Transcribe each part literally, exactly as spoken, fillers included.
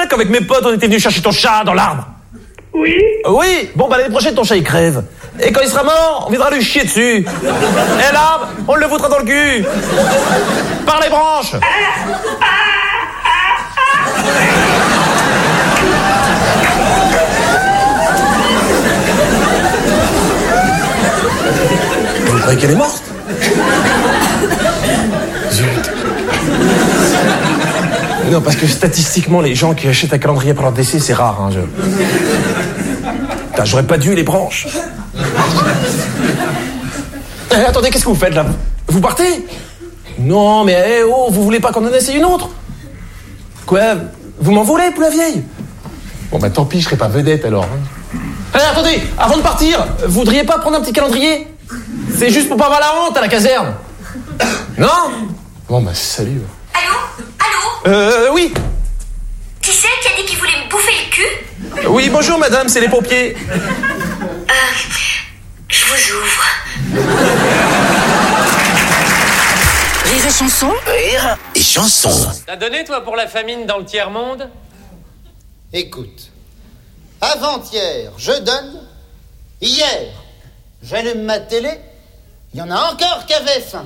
qu'avec mes potes, on était venus chercher ton chat dans l'arbre. Oui. Euh, Oui, bon, bah l'année prochaine, ton chat, il crève. Et quand il sera mort, on viendra lui chier dessus. Et l'arbre, on le foutra dans le cul. Par les branches. Vous croyez qu'elle est morte? Zut. Non, parce que statistiquement, les gens qui achètent un calendrier pour leur décès, c'est rare. Hein, je... Putain, j'aurais pas dû les branches. Eh, attendez, qu'est-ce que vous faites là? Vous partez? Non, mais eh, oh, vous voulez pas qu'on en essaye une autre? Quoi? Vous m'en voulez, pour la vieille? Bon, bah tant pis, je serai pas vedette alors. Hein. Eh, attendez, avant de partir, vous voudriez pas prendre un petit calendrier? C'est juste pour pas avoir la honte à la caserne. Non? Bon, bah salut. Allô? Allô? Euh, oui. Qui c'est qui a dit qu'il voulait me bouffer le cul? Oui, bonjour madame, c'est les pompiers. Euh, je vous ouvre. Rire et chanson. Rire et chanson. T'as donné, toi, pour la famine dans le tiers-monde? Écoute, avant-hier, je donne. Hier, j'allume ma télé. Il y en a encore qui avaient faim.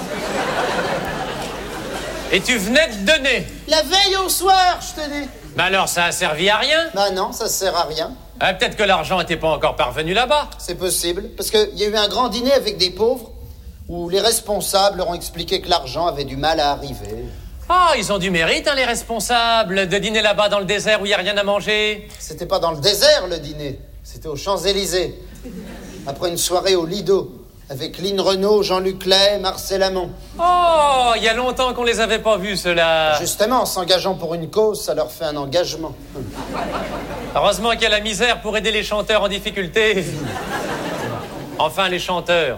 Et tu venais de donner? La veille au soir, je te dis. Mais alors, ça a servi à rien? Bah non, ça sert à rien. Ah, peut-être que l'argent était pas encore parvenu là-bas. C'est possible, parce qu'il y a eu un grand dîner avec des pauvres où les responsables leur ont expliqué que l'argent avait du mal à arriver. Ah, ils ont du mérite, hein, les responsables, de dîner là-bas dans le désert où il n'y a rien à manger. C'était pas dans le désert, le dîner. C'était aux Champs-Élysées. Après une soirée au Lido, avec Lynn Renault, Jean-Luc Lahaye, Marcel Amont. Oh, il y a longtemps qu'on les avait pas vus, ceux-là. Justement, en s'engageant pour une cause, ça leur fait un engagement. Heureusement qu'il y a la misère pour aider les chanteurs en difficulté. Enfin, les chanteurs.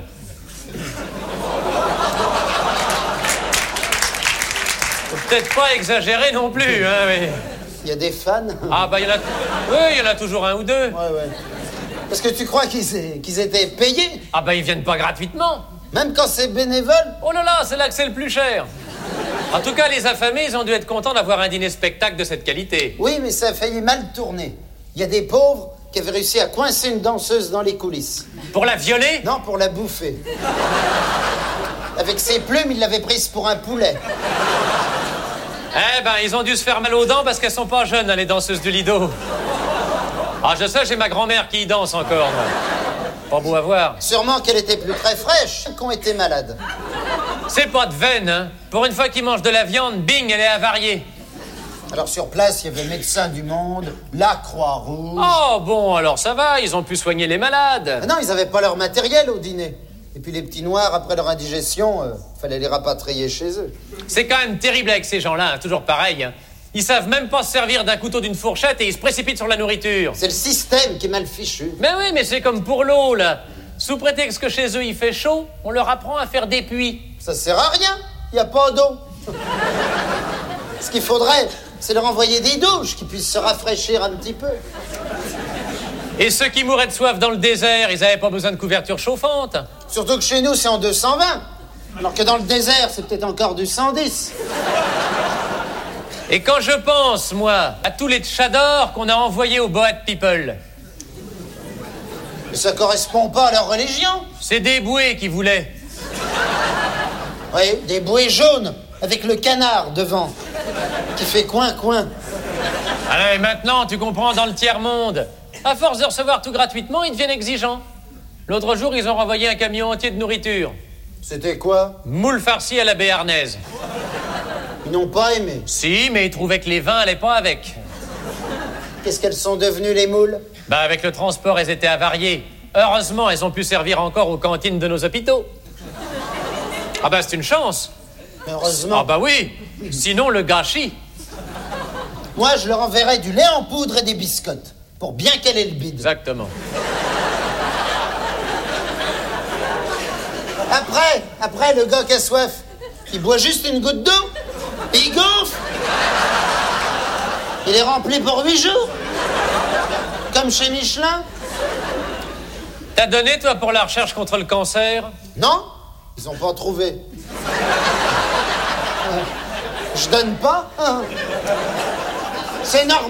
Faut peut-être pas exagérer non plus, hein, mais... Il y a des fans. Ah, bah, il y en a... Oui, il y en a toujours un ou deux. Ouais, ouais. Parce que tu crois qu'ils é- qu'ils étaient payés? Ah, bah, ils viennent pas gratuitement. Même quand c'est bénévole? Oh là là, c'est là que c'est le plus cher. En tout cas, les affamés, ils ont dû être contents d'avoir un dîner-spectacle de cette qualité. Oui, mais ça a failli mal tourner. Il y a des pauvres qui avaient réussi à coincer une danseuse dans les coulisses. Pour la violer? Non, pour la bouffer. Avec ses plumes, il l'avait prise pour un poulet. Eh ben, ils ont dû se faire mal aux dents parce qu'elles sont pas jeunes, hein, les danseuses du Lido. Ah, je sais, j'ai ma grand-mère qui y danse encore, moi. Pas beau à voir. Sûrement qu'elle était plus très fraîche qu'on était malade. C'est pas de veine, hein. Pour une fois qu'ils mangent de la viande, bing, elle est avariée. Alors sur place, il y avait Médecins du Monde, la Croix-Rouge. Oh, bon, alors ça va, ils ont pu soigner les malades. Ah non, ils avaient pas leur matériel au dîner. Et puis les petits noirs, après leur indigestion, euh, fallait les rapatrier chez eux. C'est quand même terrible avec ces gens-là, hein, toujours pareil. Hein. Ils savent même pas se servir d'un couteau, d'une fourchette et ils se précipitent sur la nourriture. C'est le système qui est mal fichu. Mais oui, mais c'est comme pour l'eau, là. Sous prétexte que chez eux il fait chaud, on leur apprend à faire des puits. Ça sert à rien, il n'y a pas d'eau. Ce qu'il faudrait, c'est leur envoyer des douches qui puissent se rafraîchir un petit peu. Et ceux qui mouraient de soif dans le désert, ils n'avaient pas besoin de couverture chauffante. Surtout que chez nous, c'est en deux cent vingt. Alors que dans le désert, c'est peut-être encore du cent dix. Et quand je pense, moi, à tous les tchadors qu'on a envoyés aux Boat People... Mais ça correspond pas à leur religion. C'est des bouées qui voulaient. Oui, des bouées jaunes, avec le canard devant, qui fait coin-coin. Alors, et maintenant, tu comprends, dans le tiers-monde, à force de recevoir tout gratuitement, ils deviennent exigeants. L'autre jour, ils ont renvoyé un camion entier de nourriture. C'était quoi? Moules farcies à la béarnaise. Ils n'ont pas aimé. Si, mais ils trouvaient que les vins allaient pas avec. Qu'est-ce qu'elles sont devenues, les moules? Bah, avec le transport, elles étaient avariées. Heureusement, elles ont pu servir encore aux cantines de nos hôpitaux. Ah bah, c'est une chance. Heureusement. Ah bah oui. Sinon, le gâchis. Moi, je leur enverrai du lait en poudre et des biscottes, pour bien caler le bide. Exactement. Après, après, le gars qui a soif, il boit juste une goutte d'eau, et il gonfle. Il est rempli pour huit jours. Comme chez Michelin. T'as donné, toi, pour la recherche contre le cancer? Non, ils ont pas trouvé. Euh, je donne pas, hein. C'est normal.